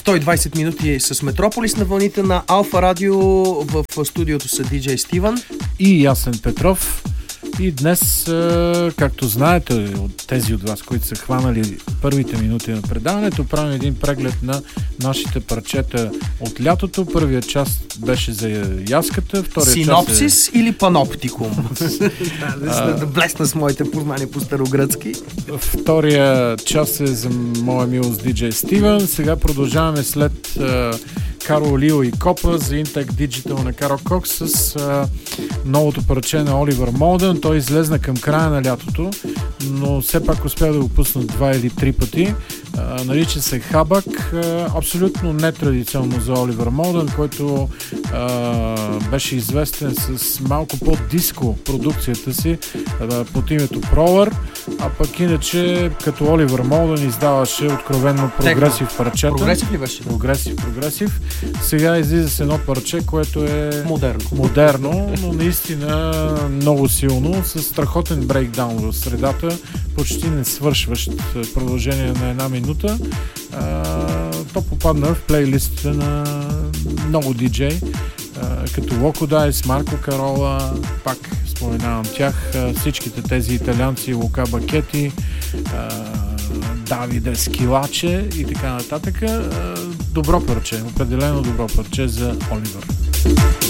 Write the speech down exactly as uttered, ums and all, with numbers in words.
сто и двайсет минути с Метрополис на вълните на Алфа Радио. В студиото са диджей Стивън и Ясен Петров. И днес, както знаете, от тези от вас, които са хванали първите минути на предаването, правим един преглед на нашите парчета от лятото. Първият част беше за яската, вторият Синопсис част е... или паноптикум? Да, да блесна с моите познания по старогръцки. Втория част е за моя милост диджей Стивън. Сега продължаваме след Каро Лио и Копа за Intec Digital на Каро Кокс с а, новото парче на Оливър Молдън. Той излезна към края на лятото, но все пак успя да го пусна два или три пъти. А, нарича се Хабак. А, абсолютно нетрадиционно за Оливър Молдън, който а, беше известен с малко по-диско продукцията си а, под името Пролър, а пък иначе като Оливър Молдън издаваше откровенно прогресив парчета. Прогресив ли беше? Прогресив, прогресив. Сега излиза с едно парче, което е модерно, модерно, но наистина много силно, с страхотен брейкдаун в средата, почти не свършващ продължение на една минута. А, то попадна в плейлистите на много диджей, а, като Локо Дайс, Марко Карола, пак споменавам тях, а, всичките тези италианци, Лука Бакети, а, Давиде Скилаче и така нататък. Добро парче, определено добро парче за Оливър.